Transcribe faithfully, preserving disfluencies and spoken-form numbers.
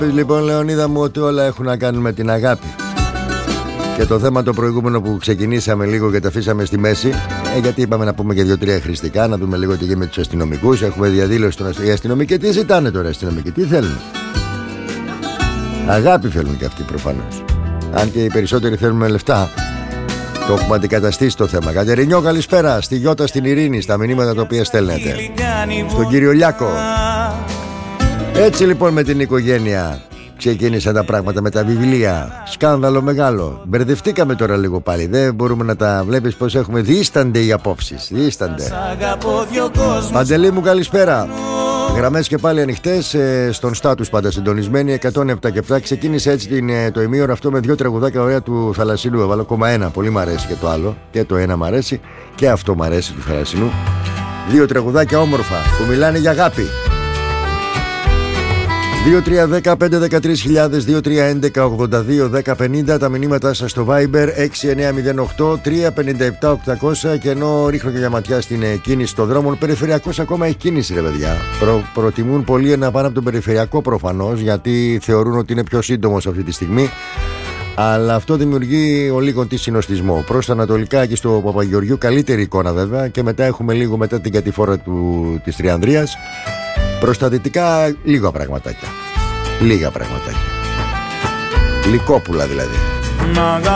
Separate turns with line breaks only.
Λοιπόν, Λεωνίδα μου, ότι όλα έχουν να κάνουν με την αγάπη. Και το θέμα το προηγούμενο που ξεκινήσαμε λίγο και τα αφήσαμε στη μέση, ε, γιατί είπαμε να πούμε και δύο-τρία χρηστικά, να δούμε λίγο τι γίνεται με τους αστυνομικούς. Έχουμε διαδήλωση των αστυνομικών. Οι αστυνομικοί τι ζητάνε τώρα, οι αστυνομικοί, τι θέλουν? Αγάπη θέλουν και αυτοί προφανώς. Αν και οι περισσότεροι θέλουμε λεφτά. Το έχουμε αντικαταστήσει το θέμα. Κατερινιό, καλησπέρα. Στη Γιώτα, στην Ειρήνη, στα μηνύματα τα οποία στέλνετε. Στον κύριο Λιάκο. Έτσι λοιπόν με την οικογένεια ξεκίνησαν τα πράγματα, με τα βιβλία. Σκάνδαλο μεγάλο. Μπερδευτήκαμε τώρα λίγο πάλι. Δεν μπορούμε να τα βλέπεις πως έχουμε. Δίστανται οι απόψεις. Δίστανται. Παντελή μου, καλησπέρα. Γραμμές και πάλι ανοιχτές, ε, στον στάτους πάντα συντονισμένοι. εκατόν επτά και επτά. Ξεκίνησε έτσι την, ε, το ημίωρο αυτό με δύο τραγουδάκια ωραία του Θαλασσινού. Έβαλα ακόμα ένα. Πολύ μ' αρέσει και το άλλο. Και το ένα μ' αρέσει. Και αυτό μ' αρέσει του Θαλασσινού. Δύο τραγουδάκια όμορφα που μιλάνε για αγάπη. δύο τρία ένα μηδέν πέντε ένα τρία χιλιάδες, δύο τρία ένα ένα ογδόντα δύο δέκα πενήντα. Τα μηνύματά σας στο Viber έξι εννιά μηδέν οκτώ τρία πέντε επτά οκτακόσια. Και ενώ ρίχνω και μια ματιά στην ε, κίνηση των δρόμων, περιφερειακός ακόμα έχει κίνηση, ρε παιδιά. Προ, προτιμούν πολύ να πάνε από τον περιφερειακό προφανώς, γιατί θεωρούν ότι είναι πιο σύντομος αυτή τη στιγμή. Αλλά αυτό δημιουργεί ο λίγο τι συνοστισμό. Προς τα ανατολικά και στο Παπαγεωργιού καλύτερη εικόνα βέβαια. Και μετά έχουμε λίγο μετά την κατηφόρα του, της Τριανδρίας. Προς τα δυτικά λίγα πραγματάκια. Λίγα πραγματάκια. Λυκόπουλα δηλαδή.